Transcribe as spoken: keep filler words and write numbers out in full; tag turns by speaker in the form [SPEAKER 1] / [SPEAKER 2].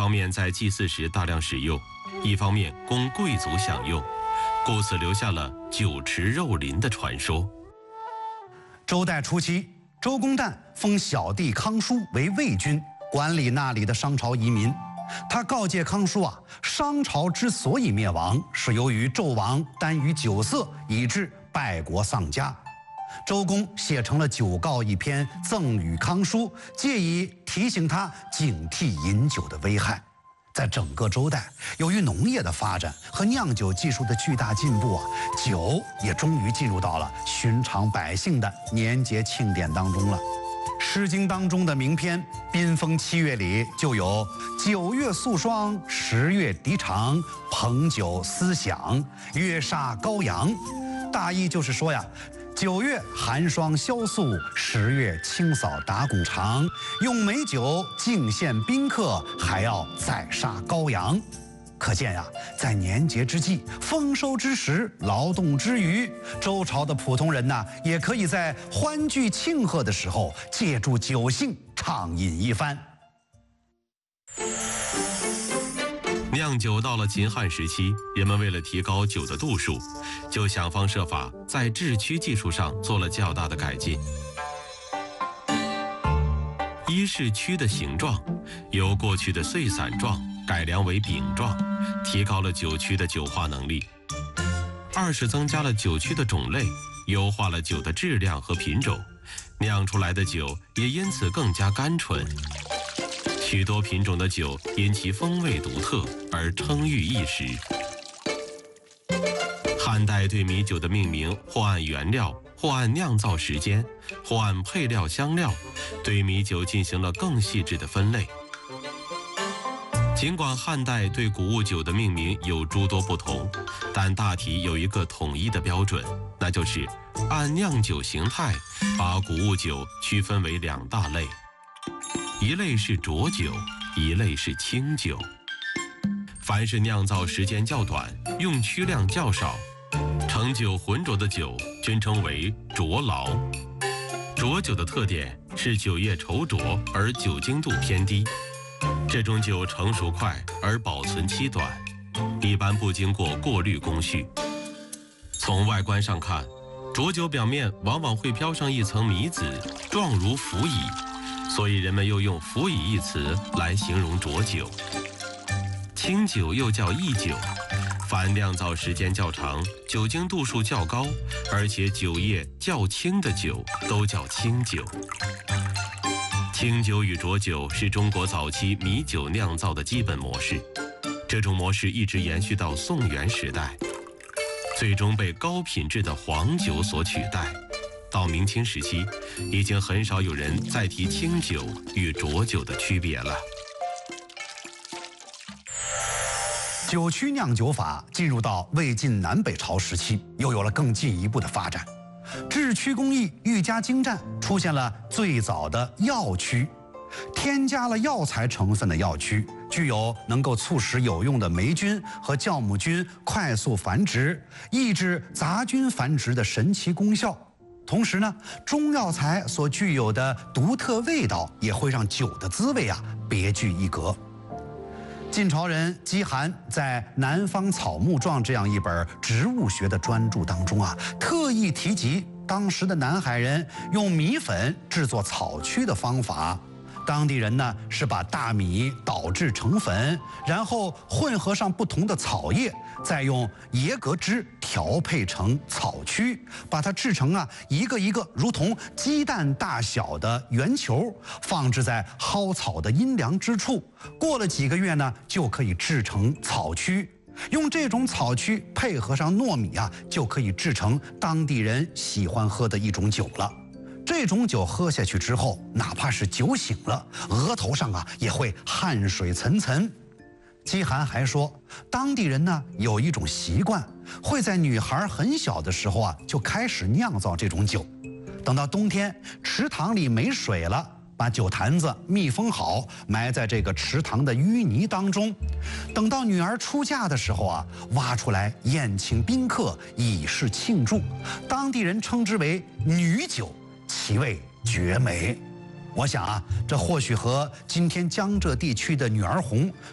[SPEAKER 1] 方面在祭祀时大量使用，一方面供贵族享用，故此留下了酒池肉林的传说。
[SPEAKER 2] 周代初期，周公旦封小弟康叔为魏君，管理那里的商朝移民。他告诫康叔啊，商朝之所以灭亡，是由于纣王耽于酒色，以致败国丧家。周公写成了酒告一篇，赠与康叔，借以提醒他警惕饮酒的危害。在整个周代，由于农业的发展和酿酒技术的巨大进步啊，酒也终于进入到了寻常百姓的年节庆典当中了。《诗经》当中的名篇《宾风七月》里就有“九月肃霜，十月笛长，朋酒思响，月杀羔羊”，大意就是说呀，九月寒霜萧肃，十月清扫打谷场，用美酒敬献宾客，还要宰杀羔羊。可见呀，在年节之际、丰收之时、劳动之余，周朝的普通人呢，也可以在欢聚庆贺的时候，借助酒兴畅饮一番。
[SPEAKER 1] 酿酒到了秦汉时期，人们为了提高酒的度数，就想方设法在制曲技术上做了较大的改进。一是曲的形状，由过去的碎散状改良为饼状，提高了酒曲的酒化能力；二是增加了酒曲的种类，优化了酒的质量和品种，酿出来的酒也因此更加甘醇。许多品种的酒因其风味独特而称誉一时。汉代对米酒的命名，或按原料，或按酿造时间，或按配料香料，对米酒进行了更细致的分类。尽管汉代对谷物酒的命名有诸多不同，但大体有一个统一的标准，那就是按酿酒形态把谷物酒区分为两大类，一类是浊酒，一类是清酒。凡是酿造时间较短，用曲量较少，成酒浑浊的酒均称为浊醪。浊酒的特点是酒液稠浊而酒精度偏低，这种酒成熟快而保存期短，一般不经过过滤工序。从外观上看，浊酒表面往往会飘上一层米紫，状如腐乙，所以人们又用腐乙一词来形容浊酒。清酒又叫抑酒，凡酿造时间较长、酒精度数较高，而且酒液较轻的酒都叫清酒。清酒与浊酒是中国早期米酒酿造的基本模式，这种模式一直延续到宋元时代，最终被高品质的黄酒所取代。到明清时期，已经很少有人再提清酒与浊酒的区别了。
[SPEAKER 2] 酒曲酿酒法进入到魏晋南北朝时期，又有了更进一步的发展。制曲工艺愈加精湛，出现了最早的药曲，添加了药材成分的药曲，具有能够促使有用的霉菌和酵母菌快速繁殖，抑制杂菌繁殖的神奇功效。同时呢，中药材所具有的独特味道，也会让酒的滋味啊别具一格。晋朝人姬涵在《南方草木状》这样一本植物学的专著当中啊，特意提及当时的南海人用米粉制作草曲的方法。当地人呢是把大米捣制成粉，然后混合上不同的草叶，再用野葛汁调配成草曲，把它制成啊一个一个如同鸡蛋大小的圆球，放置在蒿草的阴凉之处。过了几个月呢，就可以制成草曲。用这种草曲配合上糯米啊，就可以制成当地人喜欢喝的一种酒了。这种酒喝下去之后，哪怕是酒醒了，额头上啊也会汗水涔涔。姬涵还说，当地人呢有一种习惯，会在女孩很小的时候啊就开始酿造这种酒，等到冬天池塘里没水了，把酒坛子密封好，埋在这个池塘的淤泥当中，等到女儿出嫁的时候啊，挖出来宴请宾客，以示庆祝。当地人称之为女酒，其味绝美。我想啊，这或许和今天江浙地区的女儿红